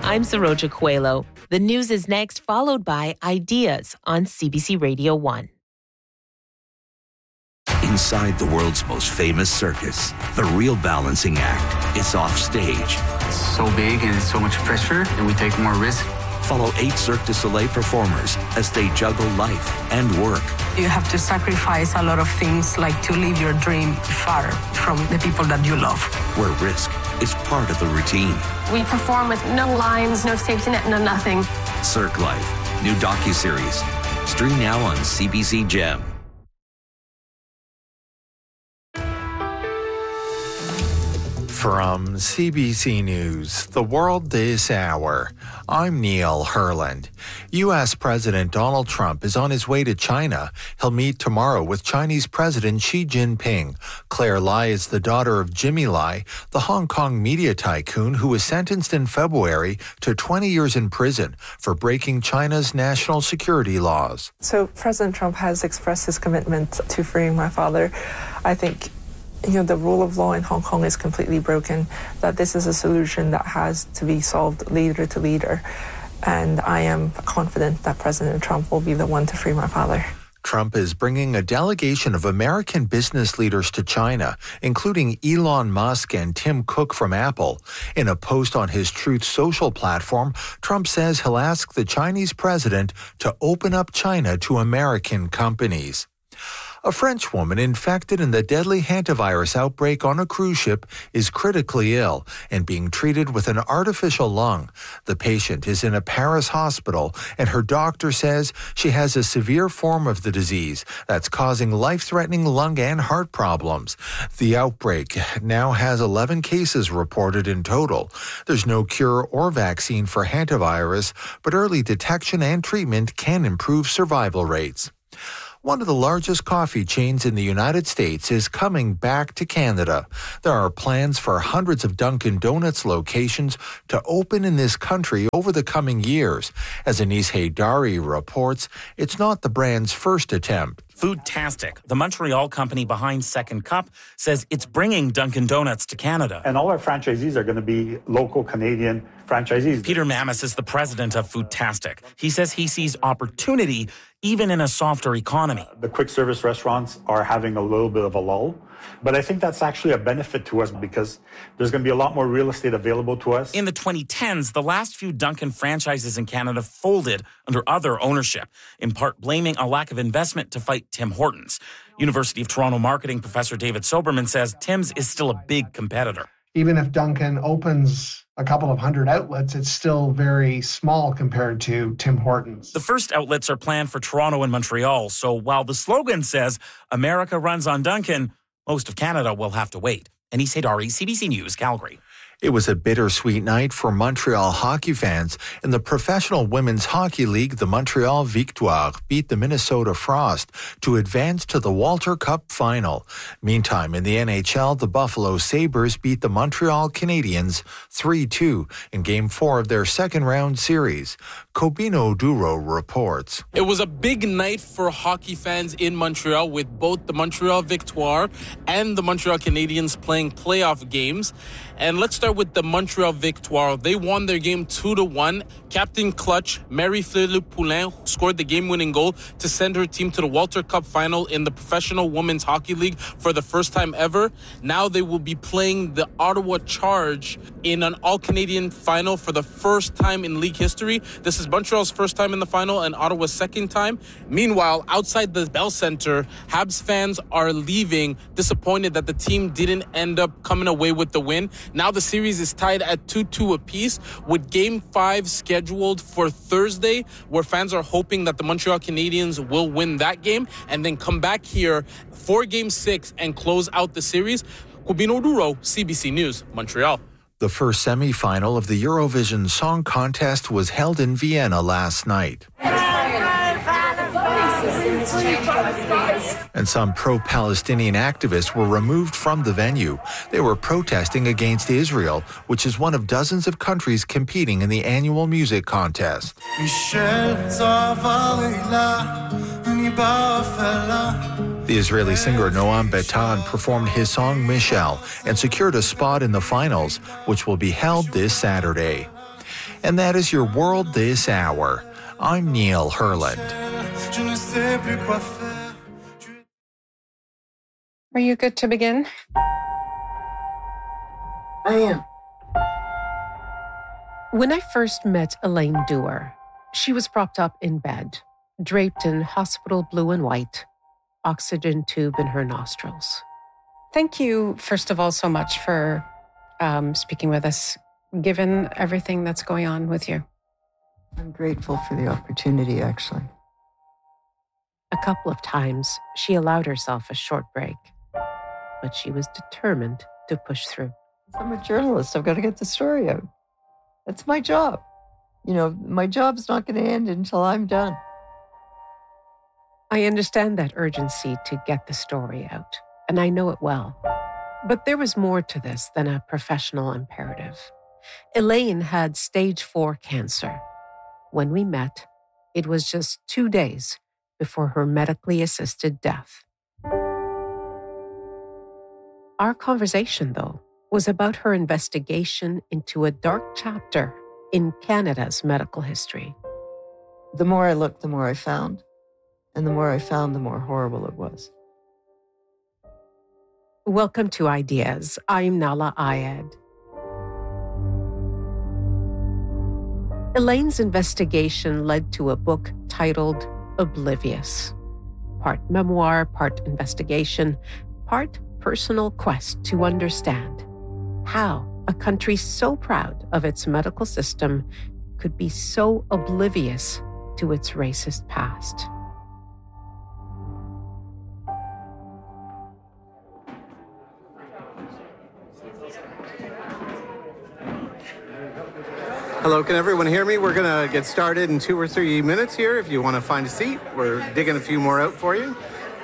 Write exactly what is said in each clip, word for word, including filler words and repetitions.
I'm Saroja Coelho. The news is next, followed by Ideas on C B C Radio one. Inside the world's most famous circus, the real balancing act is off stage. It's so big and it's so much pressure, and we take more risk. Follow eight Cirque du Soleil performers as they juggle life and work. You have to sacrifice a lot of things, like to live your dream far from the people that you love. Where risk is part of the routine. We perform with no lines, no safety net, no nothing. Cirque Life, new docuseries. Stream now on C B C Gem. From C B C News, The World This Hour, I'm Neil Herland. U S. President Donald Trump is on his way to China. He'll meet tomorrow with Chinese President Xi Jinping. Claire Lai is the daughter of Jimmy Lai, the Hong Kong media tycoon who was sentenced in February to twenty years in prison for breaking China's national security laws. So President Trump has expressed his commitment to freeing my father. I think You know, the rule of law in Hong Kong is completely broken, that this is a solution that has to be solved leader to leader. And I am confident that President Trump will be the one to free my father. Trump is bringing a delegation of American business leaders to China, including Elon Musk and Tim Cook from Apple. In a post on his Truth Social platform, Trump says he'll ask the Chinese president to open up China to American companies. A French woman infected in the deadly hantavirus outbreak on a cruise ship is critically ill and being treated with an artificial lung. The patient is in a Paris hospital, and her doctor says she has a severe form of the disease that's causing life-threatening lung and heart problems. The outbreak now has eleven cases reported in total. There's no cure or vaccine for hantavirus, but early detection and treatment can improve survival rates. One of the largest coffee chains in the United States is coming back to Canada. There are plans for hundreds of Dunkin' Donuts locations to open in this country over the coming years. As Anis Haydari reports, it's not the brand's first attempt. Foodtastic, the Montreal company behind Second Cup, says it's bringing Dunkin' Donuts to Canada. And all our franchisees are going to be local Canadian franchisees. Peter Mammis is the president of Foodtastic. He says he sees opportunity even in a softer economy. The quick service restaurants are having a little bit of a lull, but I think that's actually a benefit to us because there's going to be a lot more real estate available to us. In the twenty tens, the last few Dunkin' franchises in Canada folded under other ownership, in part blaming a lack of investment to fight Tim Hortons. University of Toronto marketing professor David Soberman says Tim's is still a big competitor. Even if Dunkin' opens a couple of hundred outlets, it's still very small compared to Tim Hortons. The first outlets are planned for Toronto and Montreal, so while the slogan says America runs on Dunkin', most of Canada will have to wait. Anis Haydari, C B C News, Calgary. It was a bittersweet night for Montreal hockey fans. In the Professional Women's Hockey League, the Montreal Victoire beat the Minnesota Frost to advance to the Walter Cup final. Meantime, in the N H L, the Buffalo Sabres beat the Montreal Canadiens three two in Game four of their second-round series. Kobino Duro reports. It was a big night for hockey fans in Montreal, with both the Montreal Victoire and the Montreal Canadiens playing playoff games. And let's start with the Montreal Victoire. They won their game two to one. Captain Clutch, Marie-Philippe Poulin, scored the game-winning goal to send her team to the Walter Cup final in the Professional Women's Hockey League for the first time ever. Now they will be playing the Ottawa Charge in an all-Canadian final for the first time in league history. This is Montreal's first time in the final and Ottawa's second time. Meanwhile, outside the Bell Centre, Habs fans are leaving, disappointed that the team didn't end up coming away with the win. Now the series is tied at two two apiece, with Game five scheduled for Thursday, where fans are hoping that the Montreal Canadiens will win that game and then come back here for Game six and close out the series. Kobino Duro, C B C News, Montreal. The first semi-final of the Eurovision Song Contest was held in Vienna last night. And some pro-Palestinian activists were removed from the venue. They were protesting against Israel, which is one of dozens of countries competing in the annual music contest. The Israeli singer Noam Betan performed his song Michel and secured a spot in the finals, which will be held this Saturday. And that is your World This Hour. I'm Neil Herland. Are you good to begin? I am. When I first met Elaine Dewar, she was propped up in bed, draped in hospital blue and white, oxygen tube in her nostrils. Thank you, first of all, so much for um, speaking with us, given everything that's going on with you. I'm grateful for the opportunity, actually. A couple of times, she allowed herself a short break, but she was determined to push through. I'm a journalist. I've got to get the story out. That's my job. You know, my job's not going to end until I'm done. I understand that urgency to get the story out, and I know it well. But there was more to this than a professional imperative. Elaine had stage four cancer. When we met, it was just two days before her medically assisted death. Our conversation, though, was about her investigation into a dark chapter in Canada's medical history. The more I looked, the more I found. And the more I found, the more horrible it was. Welcome to Ideas. I'm Nahlah Ayed. Elaine's investigation led to a book titled Oblivious. Part memoir, part investigation, part personal quest to understand how a country so proud of its medical system could be so oblivious to its racist past. Hello, can everyone hear me? We're going to get started in two or three minutes here. If you want to find a seat, we're digging a few more out for you.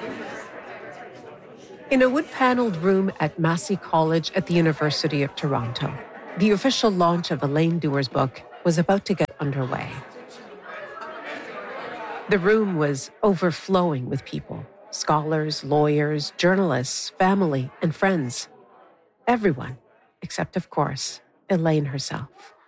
In a wood-paneled room at Massey College at the University of Toronto, the official launch of Elaine Dewar's book was about to get underway. The room was overflowing with people, scholars, lawyers, journalists, family, and friends. Everyone, except, of course, Elaine herself.